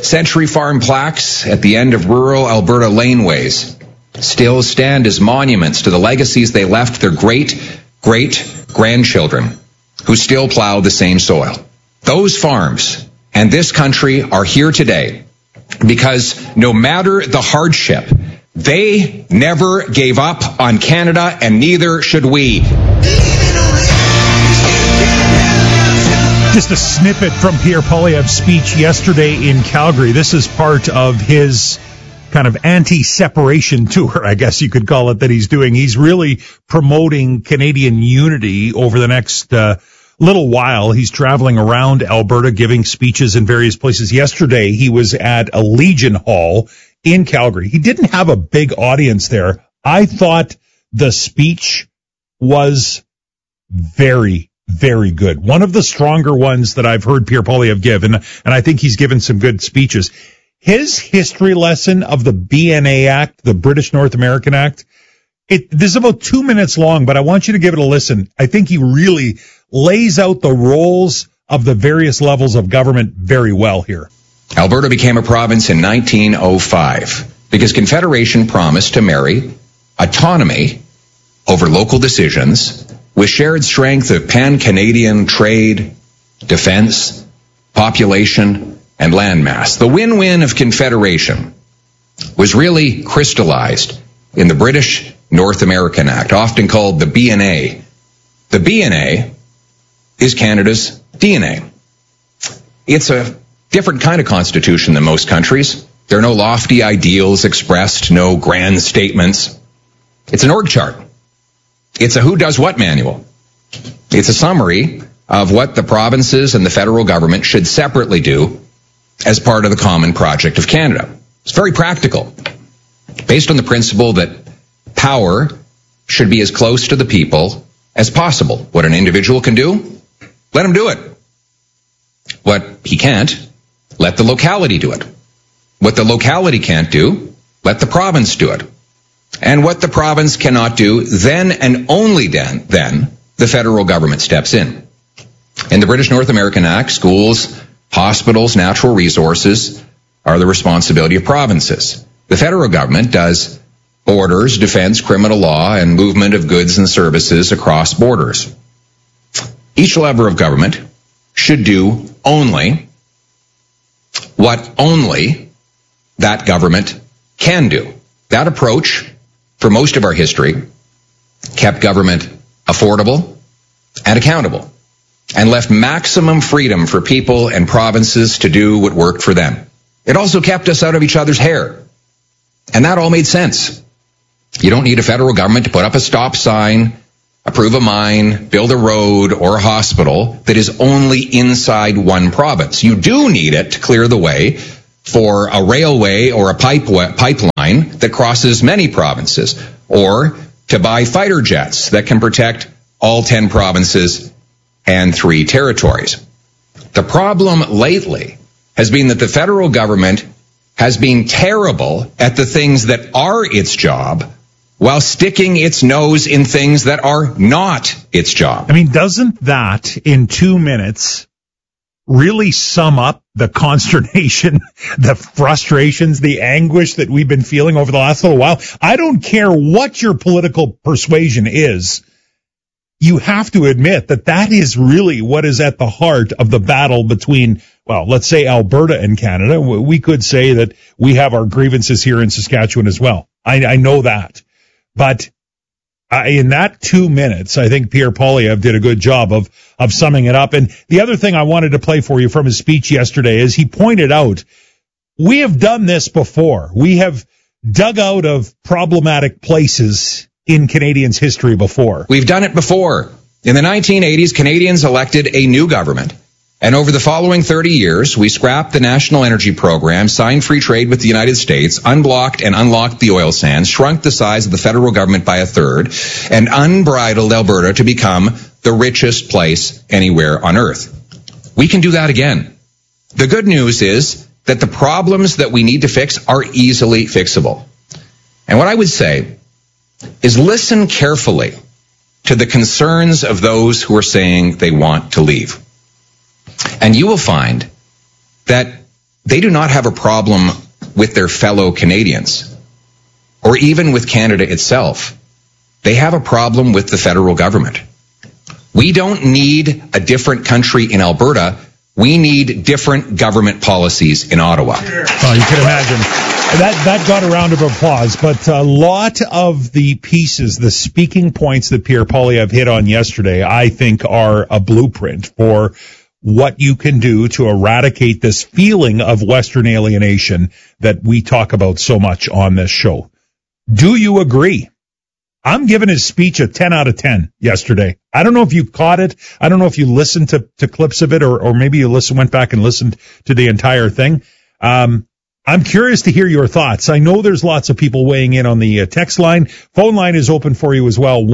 Century Farm plaques at the end of rural Alberta laneways still stand as monuments to the legacies they left their great-great-grandchildren who still plow the same soil. Those farms and this country are here today because no matter the hardship, they never gave up on Canada, and neither should we. Just a snippet from Pierre Poilievre's speech yesterday in Calgary. This is part of his kind of anti-separation tour, I guess you could call it, that he's doing. He's really promoting Canadian unity over the next little while. He's traveling around Alberta, giving speeches in various places. Yesterday, he was at a Legion Hall in Calgary. He didn't have a big audience there. I thought the speech was very, very good. One of the stronger ones that I've heard Pierre Poilievre give, and I think he's given some good speeches. His history lesson of the BNA Act, the British North American Act, this is about 2 minutes long, but I want you to give it a listen. I think he really lays out the roles of the various levels of government very well here. Alberta became a province in 1905 because Confederation promised to marry autonomy over local decisions with shared strength of pan-Canadian trade, defense, population, and landmass. The win-win of Confederation was really crystallized in the British North American Act, often called the BNA. The BNA is Canada's DNA. It's a different kind of constitution than most countries. There are no lofty ideals expressed, no grand statements. It's an org chart. It's a who does what manual. It's a summary of what the provinces and the federal government should separately do as part of the common project of Canada. It's very practical, based on the principle that power should be as close to the people as possible. What an individual can do, let him do it. What he can't, let the locality do it. What the locality can't do, let the province do it. And what the province cannot do, then and only then the federal government steps in. In the British North American Act, schools, hospitals, natural resources are the responsibility of provinces. The federal government does borders, defense, criminal law, and movement of goods and services across borders. Each level of government should do only what only that government can do. That approach, for most of our history, kept government affordable and accountable, and left maximum freedom for people and provinces to do what worked for them. It also kept us out of each other's hair. And that all made sense. You don't need a federal government to put up a stop sign, approve a mine, build a road or a hospital that is only inside one province. You do need it to clear the way for a railway or a pipeline that crosses many provinces, or to buy fighter jets that can protect all 10 provinces and 3 territories. The problem lately has been that the federal government has been terrible at the things that are its job while sticking its nose in things that are not its job. I mean, doesn't that, in 2 minutes, really sum up the consternation, the frustrations, the anguish that we've been feeling over the last little while? I don't care what your political persuasion is. You have to admit that that is really what is at the heart of the battle between, well, let's say Alberta and Canada. We could say that we have our grievances here in Saskatchewan as well. I know that. But in that 2 minutes, I think Pierre Poilievre did a good job of summing it up. And the other thing I wanted to play for you from his speech yesterday is he pointed out, we have done this before. We have dug out of problematic places in Canadians' history before. We've done it before. In the 1980s, Canadians elected a new government. And over the following 30 years, we scrapped the National Energy Program, signed free trade with the United States, unblocked and unlocked the oil sands, shrunk the size of the federal government by a third, and unbridled Alberta to become the richest place anywhere on earth. We can do that again. The good news is that the problems that we need to fix are easily fixable. And what I would say is listen carefully to the concerns of those who are saying they want to leave. And you will find that they do not have a problem with their fellow Canadians or even with Canada itself. They have a problem with the federal government. We don't need a different country in Alberta. We need different government policies in Ottawa. Oh, you can imagine. That got a round of applause, but a lot of the pieces, the speaking points that Pierre Poilievre hit on yesterday, I think are a blueprint for what you can do to eradicate this feeling of Western alienation that we talk about so much on this show. Do you agree? I'm giving his speech a 10 out of 10 yesterday. I don't know if you caught it. I don't know if you listened to clips of it or maybe you went back and listened to the entire thing. I'm curious to hear your thoughts. I know there's lots of people weighing in on the text line. Phone line is open for you as well.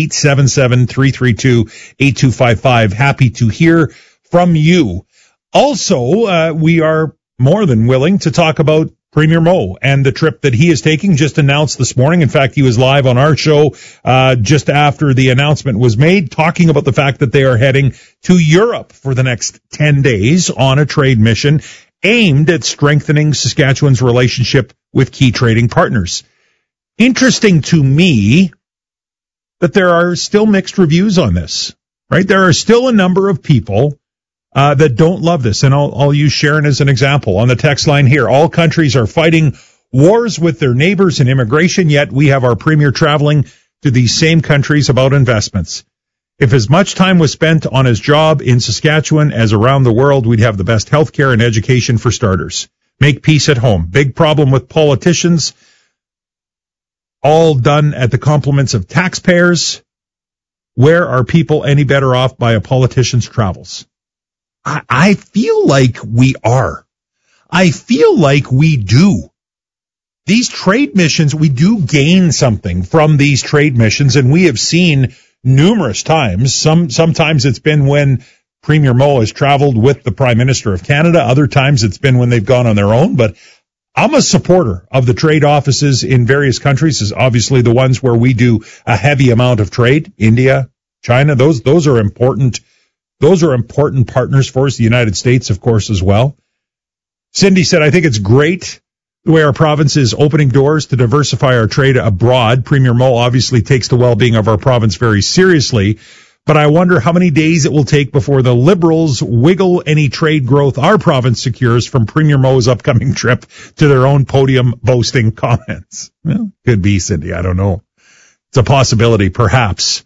1-877-332-8255. Happy to hear from you. Also, we are more than willing to talk about Premier Moe and the trip that he is taking, just announced this morning. In fact, he was live on our show just after the announcement was made, talking about the fact that they are heading to Europe for the next 10 days on a trade mission aimed at strengthening Saskatchewan's relationship with key trading partners. Interesting to me that there are still mixed reviews on this, right? There are still a number of people that don't love this. And I'll use Sharon as an example. On the text line here, all countries are fighting wars with their neighbors and immigration, yet we have our premier traveling to these same countries about investments. If as much time was spent on his job in Saskatchewan as around the world, we'd have the best healthcare and education for starters. Make peace at home. Big problem with politicians, all done at the compliments of taxpayers. Where are people any better off by a politician's travels? I feel like we are. I feel like we do. These trade missions, we do gain something from these trade missions, and we have seen numerous times. Sometimes it's been when Premier Moe has traveled with the Prime Minister of Canada. Other times it's been when they've gone on their own. But I'm a supporter of the trade offices in various countries, is obviously the ones where we do a heavy amount of trade. India, China, those are important. Those are important partners for us. The United States, of course, as well. Cindy said, I think it's great the way our province is opening doors to diversify our trade abroad. Premier Moe obviously takes the well-being of our province very seriously, but I wonder how many days it will take before the Liberals wiggle any trade growth our province secures from Premier Moe's upcoming trip to their own podium boasting comments. Well, could be, Cindy. I don't know. It's a possibility, perhaps.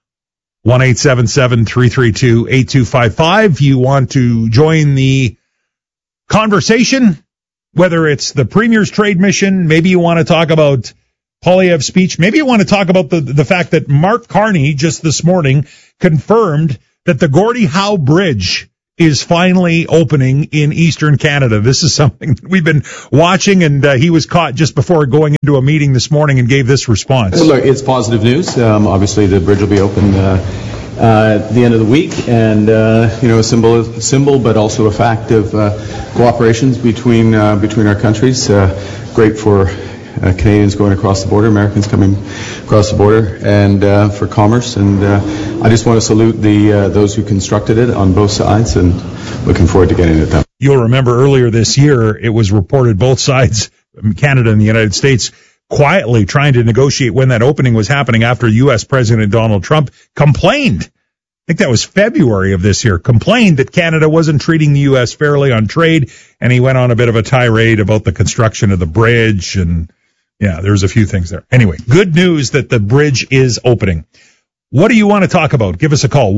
1-877-332-8255. You want to join the conversation, whether it's the Premier's trade mission, maybe you want to talk about Poilievre's speech, maybe you want to talk about the fact that Mark Carney just this morning confirmed that the Gordie Howe Bridge is finally opening in Eastern Canada. This is something that we've been watching, and he was caught just before going into a meeting this morning and gave this response. Look, it's positive news. Obviously, the bridge will be open at the end of the week, and a symbol, but also a fact of cooperations between our countries. Great for Canadians going across the border, Americans coming across the border, and for commerce. And I just want to salute those who constructed it on both sides, and looking forward to getting it done. You'll remember earlier this year, it was reported both sides, Canada and the United States, quietly trying to negotiate when that opening was happening after U.S. President Donald Trump complained. I think that was February of this year, complained that Canada wasn't treating the U.S. fairly on trade, and he went on a bit of a tirade about the construction of the bridge, and yeah, there's a few things there. Anyway, good news that the bridge is opening. What do you want to talk about? Give us a call,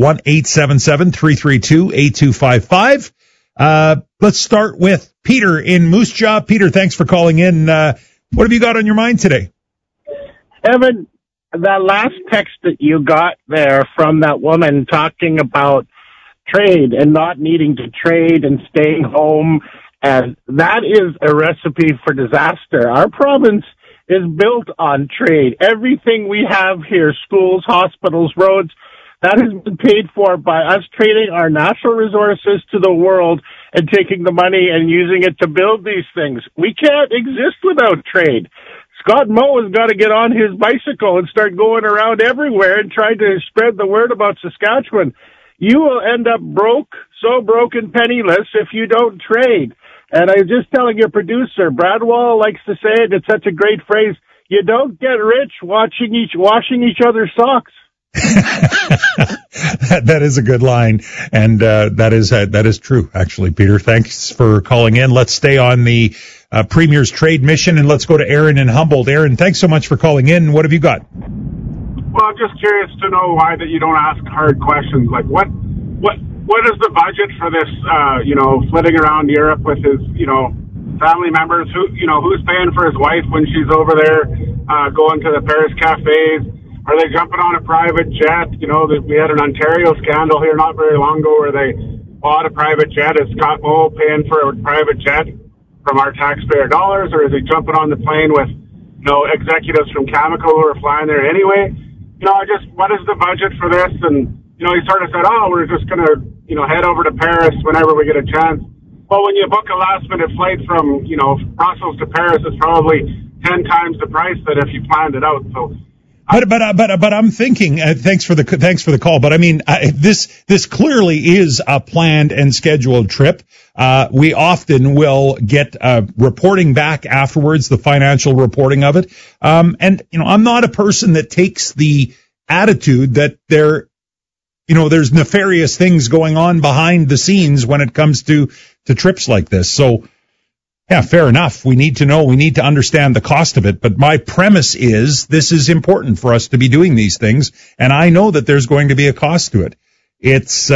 1-877-332-8255. Let's start with Peter in Moose Jaw. Peter, thanks for calling in. What have you got on your mind today? Evan, that last text that you got there from that woman talking about trade and not needing to trade and staying home, and that is a recipe for disaster. Our province is built on trade. Everything we have here, schools, hospitals, roads, that has been paid for by us trading our natural resources to the world and taking the money and using it to build these things. We can't exist without trade. Scott Moe has got to get on his bicycle and start going around everywhere and try to spread the word about Saskatchewan. You will end up broke, so broke and penniless if you don't trade. And I was just telling your producer, Brad Wall likes to say it, it's such a great phrase, you don't get rich washing each other's socks. That is a good line, and that is true, actually, Peter. Thanks for calling in. Let's stay on the Premier's trade mission, and let's go to Aaron in Humboldt. Aaron, thanks so much for calling in. What have you got? Well, I'm just curious to know why that you don't ask hard questions. Like, what is the budget for this, flitting around Europe with his, family members? Who's paying for his wife when she's over there, going to the Paris cafes? Are they jumping on a private jet? We had an Ontario scandal here not very long ago where they bought a private jet. Is Scott Moe paying for a private jet from our taxpayer dollars, or is he jumping on the plane with, executives from Cameco who are flying there anyway? What is the budget for this? And, he sort of said, we're just going to, head over to Paris whenever we get a chance. Well, when you book a last-minute flight from, Brussels to Paris, it's probably 10 times the price that if you planned it out. So. But I'm thinking. Thanks for the call. But I mean, this clearly is a planned and scheduled trip. We often will get reporting back afterwards, the financial reporting of it. And I'm not a person that takes the attitude that there's nefarious things going on behind the scenes when it comes to trips like this. So. Yeah, fair enough. We need to know, we need to understand the cost of it. But my premise is this is important for us to be doing these things. And I know that there's going to be a cost to it. It's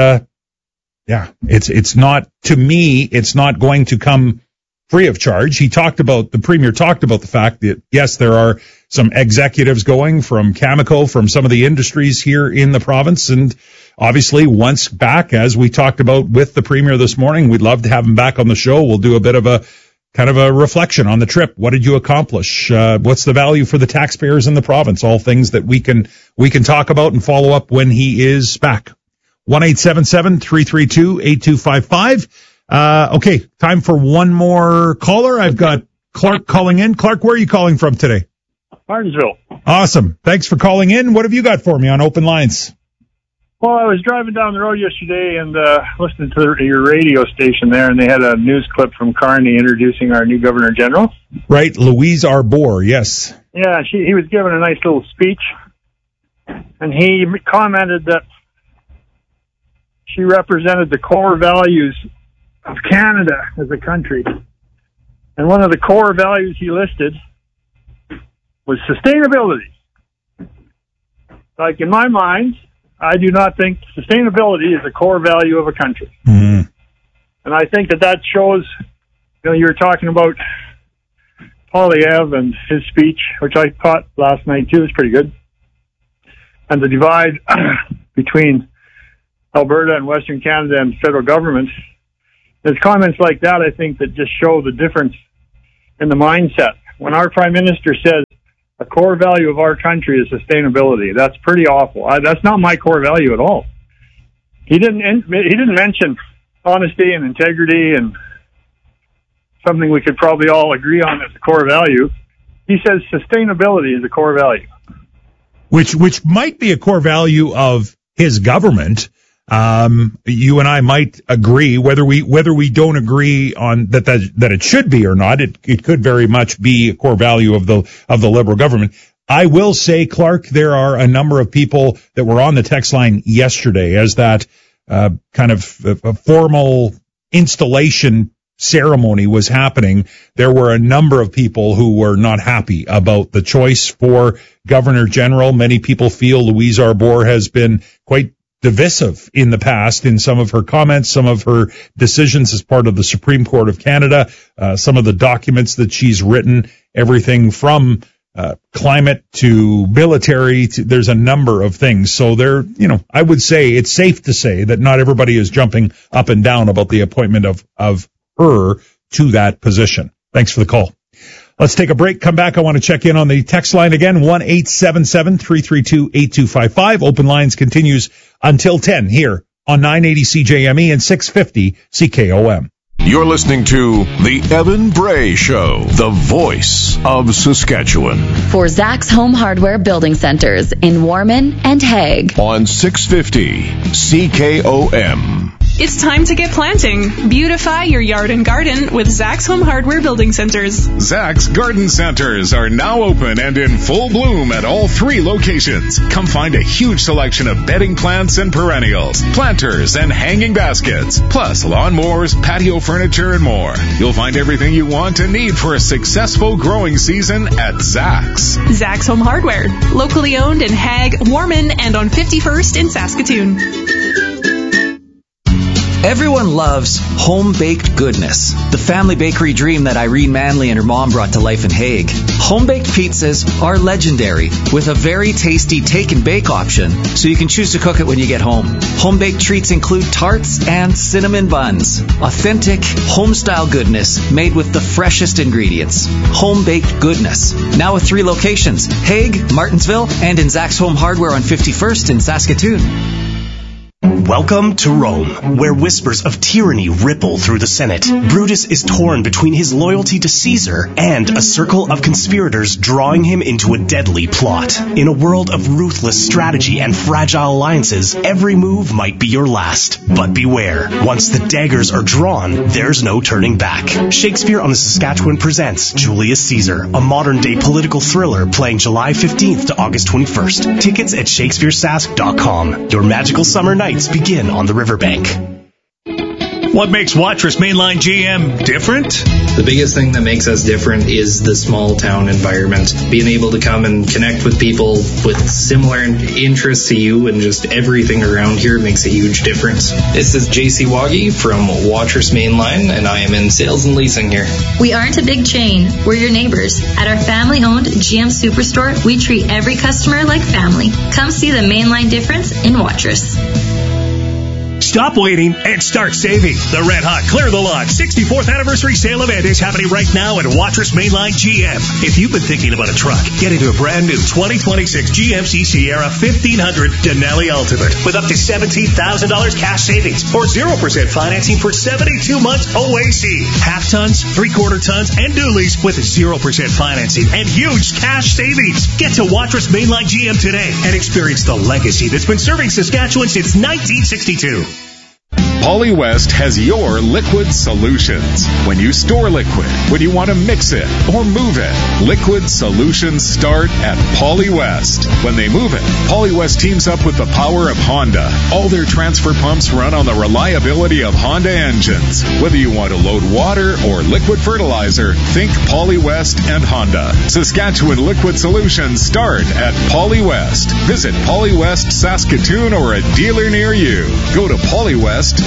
not, to me, it's not going to come free of charge. The Premier talked about the fact that, yes, there are some executives going from Cameco, from some of the industries here in the province. And obviously, once back, as we talked about with the Premier this morning, we'd love to have him back on the show. We'll do a bit of a kind of a reflection on the trip. What did you accomplish? What's the value for the taxpayers in the province? All things that we can talk about and follow up when he is back. 1-877-332-8255. Okay, time for one more caller. I've got Clark calling in. Clark, where are you calling from today? Martinsville. Awesome. Thanks for calling in. What have you got for me on Open Lines? Well, I was driving down the road yesterday and listening to your radio station there, and they had a news clip from Carney introducing our new Governor General. Right, Louise Arbour, yes. Yeah, he was giving a nice little speech, and he commented that she represented the core values of Canada as a country. And one of the core values he listed was sustainability. Like, in my mind, I do not think sustainability is a core value of a country. Mm-hmm. And I think that shows, you were talking about Poilievre and his speech, which I caught last night too, is pretty good. And the divide between Alberta and Western Canada and the federal government. There's comments like that, I think, that just show the difference in the mindset. When our Prime Minister says, a core value of our country is sustainability. That's pretty awful. That's not my core value at all. He didn't mention honesty and integrity and something we could probably all agree on as a core value. He says sustainability is a core value, which might be a core value of his government. You and I might agree, whether we don't agree on that it should be or not. It could very much be a core value of the Liberal government. I will say, Clark, there are a number of people that were on the text line yesterday as that kind of a formal installation ceremony was happening. There were a number of people who were not happy about the choice for Governor General. Many people feel Louise Arbour has been quite divisive in the past in some of her comments, some of her decisions as part of the Supreme Court of Canada, some of the documents that she's written, everything from climate to military. There's a number of things. So I would say it's safe to say that not everybody is jumping up and down about the appointment of her to that position. Thanks for the call. Let's take a break. Come back. I want to check in on the text line again, 1-877-332-8255. Open Lines continues until 10 here on 980 CJME and 650 CKOM. You're listening to The Evan Bray Show, the voice of Saskatchewan. For Zach's Home Hardware Building Centers in Warman and Hague. On 650 CKOM. It's time to get planting. Beautify your yard and garden with Zach's Home Hardware Building Centers. Zach's Garden Centers are now open and in full bloom at all 3 locations. Come find a huge selection of bedding plants and perennials, planters and hanging baskets, plus lawnmowers, patio furniture, and more. You'll find everything you want and need for a successful growing season at Zach's. Zach's Home Hardware, locally owned in Hague, Warman, and on 51st in Saskatoon. Everyone loves home-baked goodness, the family bakery dream that Irene Manley and her mom brought to life in Hague. Home-baked pizzas are legendary, with a very tasty take-and-bake option, so you can choose to cook it when you get home. Home-baked treats include tarts and cinnamon buns. Authentic, home-style goodness made with the freshest ingredients. Home-baked goodness. Now with 3 locations, Hague, Martinsville, and in Zach's Home Hardware on 51st in Saskatoon. Welcome to Rome, where whispers of tyranny ripple through the Senate. Brutus is torn between his loyalty to Caesar and a circle of conspirators drawing him into a deadly plot. In a world of ruthless strategy and fragile alliances, every move might be your last. But beware, once the daggers are drawn, there's no turning back. Shakespeare on the Saskatchewan presents Julius Caesar, a modern-day political thriller playing July 15th to August 21st. Tickets at shakespearesask.com. Your magical summer nights begin on the riverbank. What makes Watrous Mainline GM different? The biggest thing that makes us different is the small town environment. Being able to come and connect with people with similar interests to you and just everything around here makes a huge difference. This is JC Waggy from Watrous Mainline, and I am in sales and leasing here. We aren't a big chain. We're your neighbors. At our family-owned GM Superstore, we treat every customer like family. Come see the Mainline difference in Watrous. Stop waiting and start saving. The Red Hot Clear the Lot 64th anniversary sale event is happening right now at Watrous Mainline GM. If you've been thinking about a truck, get into a brand new 2026 GMC Sierra 1500 Denali Ultimate with up to $17,000 cash savings or 0% financing for 72 months OAC. Half tons, 3/4 tons, and dualies with 0% financing and huge cash savings. Get to Watrous Mainline GM today and experience the legacy that's been serving Saskatchewan since 1962. Polly West has your liquid solutions. When you store liquid, when you want to mix it or move it, liquid solutions start at Polly West. When they move it, Polly West teams up with the power of Honda. All their transfer pumps run on the reliability of Honda engines. Whether you want to load water or liquid fertilizer, think Polly West and Honda. Saskatchewan liquid solutions start at Polly West. Visit Polly West Saskatoon or a dealer near you. Go to pollywest.ca.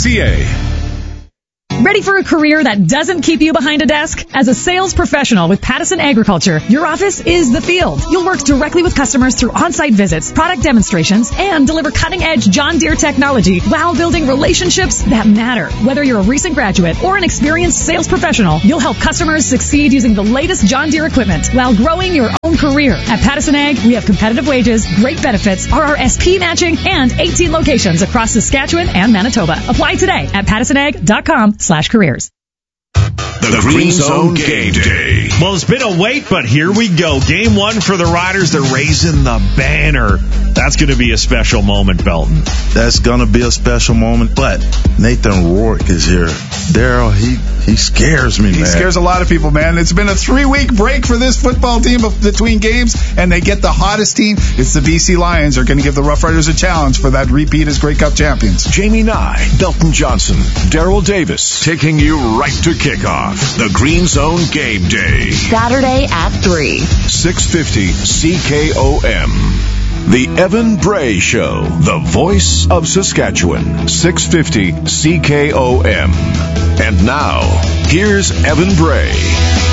Ready for a career that doesn't keep you behind a desk? As a sales professional with Pattison Agriculture, your office is the field. You'll work directly with customers through on-site visits, product demonstrations, and deliver cutting-edge John Deere technology while building relationships that matter. Whether you're a recent graduate or an experienced sales professional, you'll help customers succeed using the latest John Deere equipment while growing your own career. At Pattison Ag, we have competitive wages, great benefits, RRSP matching, and 18 locations across Saskatchewan and Manitoba. Apply today at pattisonag.com/careers. The Green Zone Game Day. Well, it's been a wait, but here we go. Game 1 for the Riders. They're raising the banner. That's going to be a special moment, Belton. That's going to be a special moment, but Nathan Rourke is here. Daryl, he scares me, man. He scares a lot of people, man. It's been a 3-week break for this football team between games, and they get the hottest team. It's the BC Lions. They're going to give the Rough Riders a challenge for that repeat as Grey Cup champions. Jamie Nye, Belton Johnson, Daryl Davis, taking you right to kickoff. The Green Zone Game Day. Saturday at 3. 650 CKOM. The Evan Bray Show. The voice of Saskatchewan. 650 CKOM. And now, here's Evan Bray.